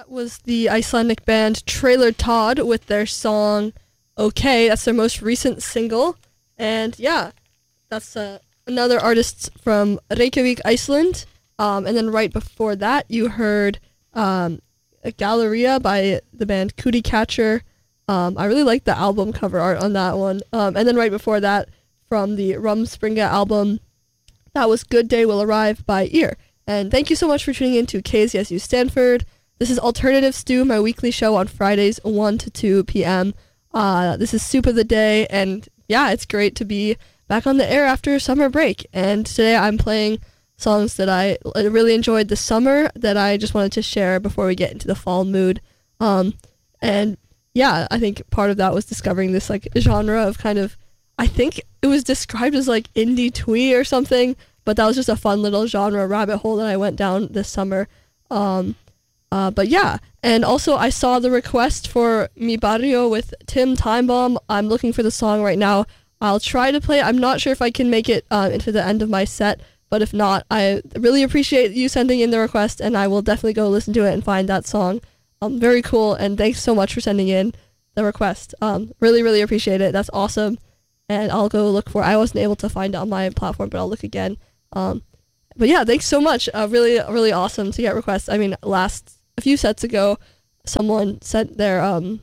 that was the Icelandic band Trailer Todd with their song Okay. That's their most recent single. And yeah, that's another artist from Reykjavik, Iceland. And then right before that, you heard Galleria by the band Cootie Catcher. I really like the album cover art on that one. And then right before that, from the Rumspringa album, that was Good Day Will Arrive by Ear. And thank you so much for tuning in to KZSU Stanford. This is Alternative Stew, my weekly show on Fridays, 1 to 2 p.m. This is Soup of the Day, and yeah, it's great to be back on the air after summer break. And today I'm playing songs that I really enjoyed this summer that I just wanted to share before we get into the fall mood. And yeah, I think part of that was discovering this like genre of kind of, I think it was described as like indie twee or something, but that was just a fun little genre rabbit hole that I went down this summer. But yeah, and also I saw the request for Mi Barrio with Tim Timebomb. I'm looking for the song right now. I'll try to play it. I'm not sure if I can make it into the end of my set, but if not, I really appreciate you sending in the request, and I will definitely go listen to it and find that song. Very cool, and thanks so much for sending in the request. Really, really appreciate it. That's awesome. And I'll go look for it. I wasn't able to find it on my platform, but I'll look again. But yeah, thanks so much. Really, really awesome to get requests. I mean, a few sets ago, someone sent their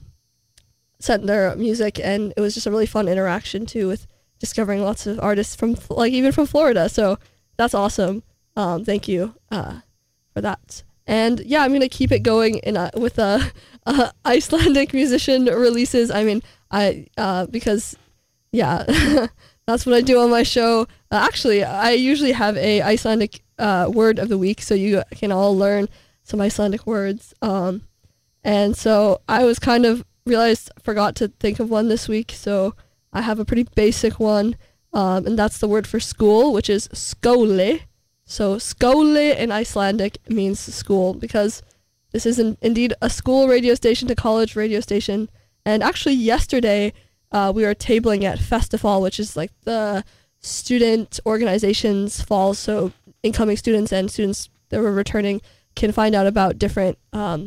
music, and it was just a really fun interaction too, with discovering lots of artists from even from Florida. So that's awesome. Thank you for that. And yeah, I'm gonna keep it going with Icelandic musician releases. I mean, because yeah, that's what I do on my show. Actually, I usually have a Icelandic word of the week, so you can all learn some Icelandic words. And so I was forgot to think of one this week, so I have a pretty basic one, and that's the word for school, which is skóli. So skóli in Icelandic means school, because this is indeed a school radio station to college radio station. And actually yesterday, we were tabling at Festival, which is like the student organization's fall, so incoming students and students that were returning can find out about different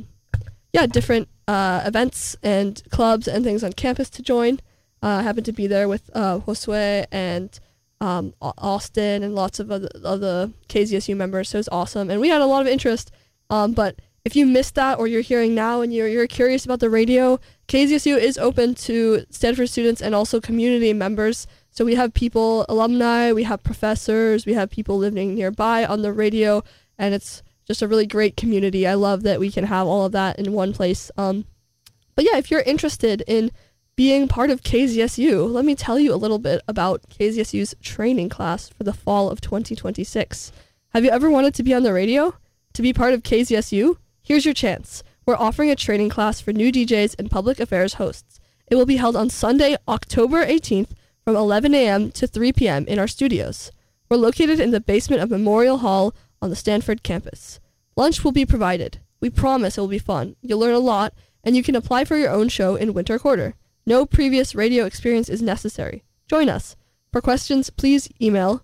events and clubs and things on campus to join. I happened to be there with Josue and Austin and lots of other KZSU members, so it was awesome. And we had a lot of interest, but if you missed that or you're hearing now and you're curious about the radio, KZSU is open to Stanford students and also community members. So we have people, alumni, we have professors, we have people living nearby on the radio, and it's just a really great community. I love that we can have all of that in one place. But yeah, if you're interested in being part of KZSU, let me tell you a little bit about KZSU's training class for the fall of 2026. Have you ever wanted to be on the radio? To be part of KZSU? Here's your chance. We're offering a training class for new DJs and public affairs hosts. It will be held on Sunday, October 18th from 11 a.m. to 3 p.m. in our studios. We're located in the basement of Memorial Hall on the Stanford campus. Lunch will be provided. We promise it will be fun. You'll learn a lot, and you can apply for your own show in winter quarter. No previous radio experience is necessary. Join us. For questions, please email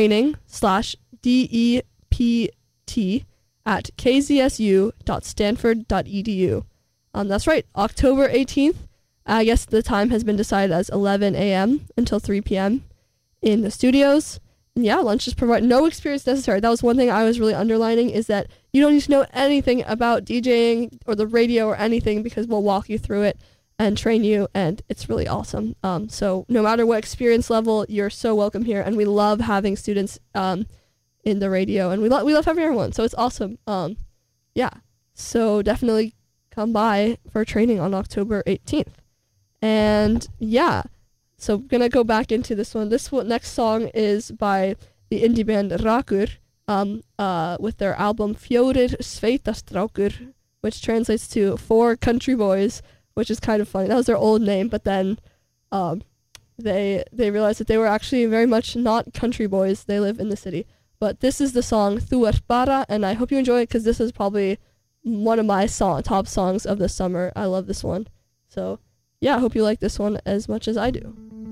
training/dept@kzsu.stanford.edu. That's right, October 18th. I guess the time has been decided as 11 a.m. until 3 p.m. in the studios. And yeah, lunch is provided. No experience necessary. That was one thing I was really underlining, is that you don't need to know anything about DJing or the radio or anything, because we'll walk you through it and train you, and it's really awesome. So no matter what experience level, you're so welcome here, and we love having students in the radio, and we love having everyone, so it's awesome. Yeah, so definitely come by for training on October 18th. And yeah, so I'm gonna go back into this one. Next song is by the indie band Rakur, with their album Fjórir Sveitastrákur, which translates to 4 country boys, which is kind of funny. That was their old name, but then they realized that they were actually very much not country boys. They live in the city. But this is the song Þú ert bara, and I hope you enjoy it, because this is probably one of my top songs of the summer. I love this one. So yeah, I hope you like this one as much as I do.